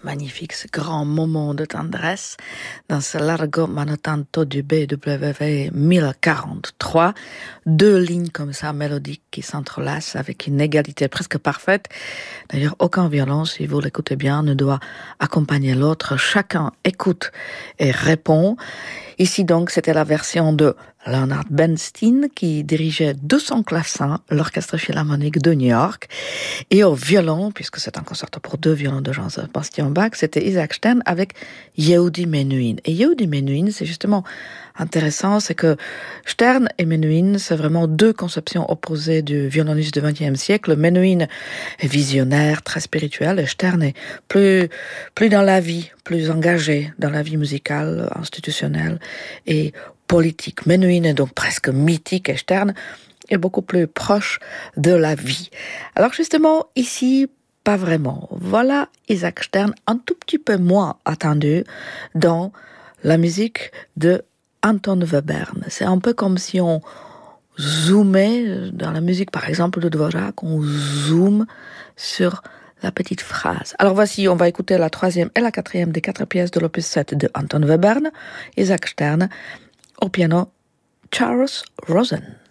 magnifique, ce grand moment de tendresse dans ce Largo Manotanto du BWV 1043. Deux lignes comme ça, mélodiques, qui s'entrelacent avec une égalité presque parfaite. D'ailleurs, aucun violon, si vous l'écoutez bien, ne doit accompagner l'autre. Chacun écoute et répond. Ici donc, c'était la version de Leonard Bernstein qui dirigeait de son clavecin l'Orchestre Philharmonique de New York. Et au violon, puisque c'est un concerto pour deux violons de Jean-Sébastien Bach, c'était Isaac Stern avec Yehudi Menuhin. Et Yehudi Menuhin, c'est justement intéressant, c'est que Stern et Menuhin, c'est vraiment deux conceptions opposées du violoniste du XXe siècle. Menuhin est visionnaire, très spirituel, et Stern est plus dans la vie, plus engagé dans la vie musicale, institutionnelle et politique. Menuhin est donc presque mythique et Stern est beaucoup plus proche de la vie. Alors justement, ici, pas vraiment. Voilà Isaac Stern un tout petit peu moins attendu dans la musique de Anton Webern. C'est un peu comme si on zoomait dans la musique, par exemple, de Dvorak, on zoome sur la petite phrase. Alors voici, on va écouter la troisième et la quatrième des 4 pièces de l'opus 7 de Anton Webern, Isaac Stern, au piano, Charles Rosen.